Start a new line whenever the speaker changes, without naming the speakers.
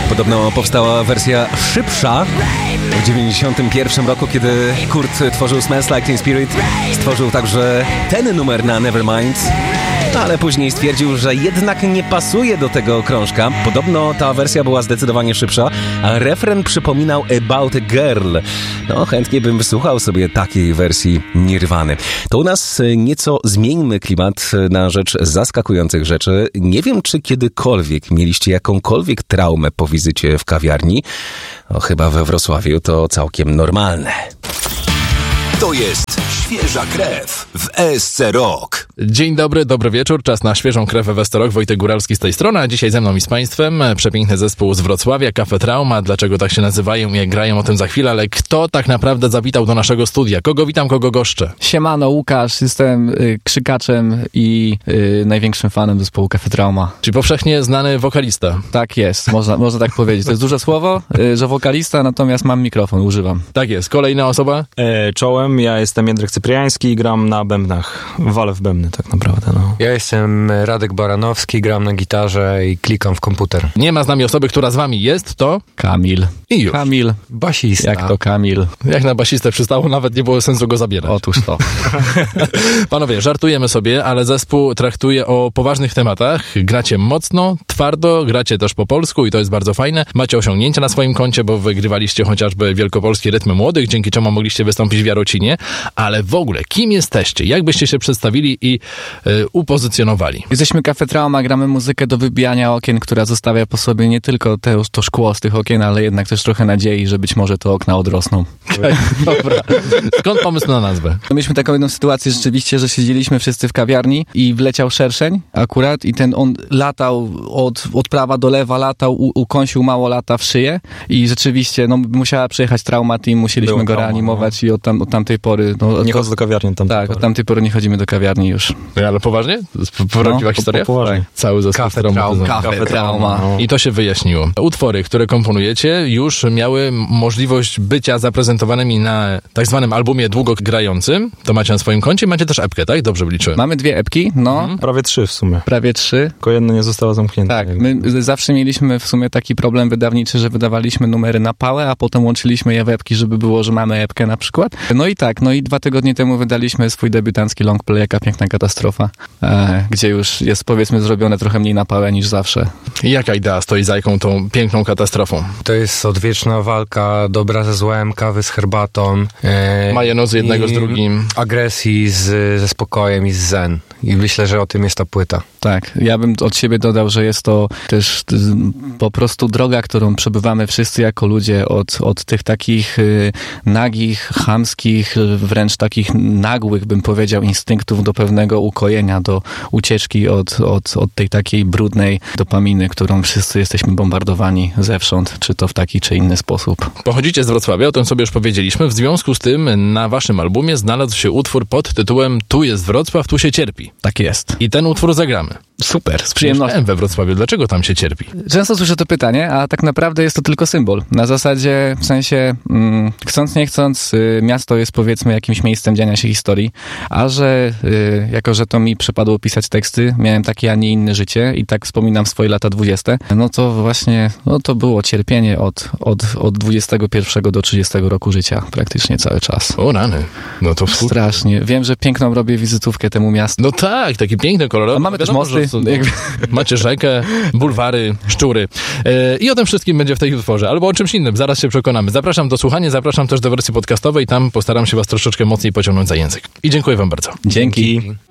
Podobno powstała wersja szybsza w 1991 roku, kiedy Kurt tworzył Smells Like Teen Spirit. Stworzył także ten numer na Nevermind, ale później stwierdził, że jednak nie pasuje do tego krążka. Podobno ta wersja była zdecydowanie szybsza, a refren przypominał About a Girl. No, chętnie bym wysłuchał sobie takiej wersji Nirwany. To u nas nieco zmieńmy klimat na rzecz zaskakujących rzeczy. Nie wiem, czy kiedykolwiek mieliście jakąkolwiek traumę po wizycie w kawiarni. No, chyba we Wrocławiu to całkiem normalne.
To jest Świeża Krew w ESC Rock.
Dzień dobry, dobry wieczór. Czas na Świeżą Krew w ESC Rock. Wojtek Góralski z tej strony, a dzisiaj ze mną i z Państwem przepiękny zespół z Wrocławia, Cafe Trauma. Dlaczego tak się nazywają i jak grają, o tym za chwilę, ale kto tak naprawdę zawitał do naszego studia? Kogo witam, kogo goszczę?
Siemano, Łukasz, jestem krzykaczem i największym fanem zespołu Cafe Trauma.
Czyli powszechnie znany wokalista.
Tak jest, można tak powiedzieć. To jest duże słowo, że wokalista, natomiast mam mikrofon, używam.
Tak jest. Kolejna osoba?
Czołem, ja jestem Jędrek Cypriański i gram na bębnach. Walę w bębny tak naprawdę, no.
Ja jestem Radek Baranowski, gram na gitarze i klikam w komputer.
Nie ma z nami osoby, która z wami jest, to...
Kamil.
I już.
Kamil.
Basista.
Jak to Kamil?
Jak na basistę przystało, nawet nie było sensu go zabierać.
Otóż to.
Panowie, żartujemy sobie, ale zespół traktuje o poważnych tematach. Gracie mocno, twardo, gracie też po polsku i to jest bardzo fajne. Macie osiągnięcia na swoim koncie, bo wygrywaliście chociażby Wielkopolskie Rytmy Młodych, dzięki czemu mogliście wystąpić w Jarocinie. Ale w ogóle, kim jesteście? Jak byście się przedstawili i upozycjonowali?
Jesteśmy Cafe Trauma, gramy muzykę do wybijania okien, która zostawia po sobie nie tylko to szkło z tych okien, ale jednak też trochę nadziei, że być może te okna odrosną.
Dobra. Skąd pomysł na nazwę?
Mieliśmy taką jedną sytuację rzeczywiście, że siedzieliśmy wszyscy w kawiarni i wleciał szerszeń akurat i on latał od prawa do lewa, latał, ukąsił mało lata w szyję i rzeczywiście musiała przyjechać Trauma Team, musieliśmy go reanimować i od tamtej pory...
Nie chodzę do kawiarni od tamtej
pory.
pory.
Od tamtej pory nie chodzimy do kawiarni już.
Ale poważnie? Prawdziwa historia?
Poważnie.
Cały zespół
Cafe Trauma.
I to się wyjaśniło. Utwory, które komponujecie, już miały możliwość bycia zaprezentowanymi na tak zwanym albumie długogrającym. To macie na swoim koncie. Macie też epkę, tak? Dobrze wliczyłem.
Mamy 2 epki,
Prawie 3 w sumie.
Prawie 3.
Tylko jedna nie została zamknięta.
Tak, my zawsze mieliśmy w sumie taki problem wydawniczy, że wydawaliśmy numery na pałę, a potem łączyliśmy je w epki, żeby było, że mamy epkę na przykład. No i 2 tygodnie temu wydaliśmy swój debiutancki longplay, Jaka piękna katastrofa, gdzie już jest powiedzmy zrobione trochę mniej na pałę niż zawsze.
I jaka idea stoi za tą piękną katastrofą?
To jest odwieczna walka dobra ze złem, kawy z herbatą.
Majenozy jednego z drugim.
Agresji ze spokojem i z zen. I myślę, że o tym jest ta płyta.
Tak, ja bym od siebie dodał, że jest to też po prostu droga, którą przebywamy wszyscy jako ludzie od tych takich nagich, chamskich, wręcz takich nagłych, bym powiedział, instynktów do pewnego ukojenia, do ucieczki od tej takiej brudnej dopaminy, którą wszyscy jesteśmy bombardowani zewsząd, czy to w taki, czy inny sposób.
Pochodzicie z Wrocławia, o tym sobie już powiedzieliśmy. W związku z tym na waszym albumie znalazł się utwór pod tytułem Tu jest Wrocław, tu się cierpi.
Tak jest.
I ten utwór zagramy.
Super, z przyjemnością.
We Wrocławiu, dlaczego tam się cierpi?
Często słyszę to pytanie, a tak naprawdę jest to tylko symbol. Na zasadzie, w sensie, chcąc nie chcąc, miasto jest powiedzmy jakimś miejscem dziania się historii, a że jako, że to mi przypadło pisać teksty, miałem takie, a nie inne życie i tak wspominam swoje lata 20, no to właśnie, to było cierpienie od 21 do 30 roku życia, praktycznie cały czas.
O rany, no to
strasznie. Wiem, że piękną robię wizytówkę temu miastu.
No tak, taki piękny, kolorowy.
A mamy też mosty.
Macie rzekę, bulwary, szczury. I o tym wszystkim będzie w tej utworze, albo o czymś innym, zaraz się przekonamy. Zapraszam do słuchania, zapraszam też do wersji podcastowej, tam postaram się was troszeczkę mocniej pociągnąć za język. I dziękuję wam bardzo.
Dzięki.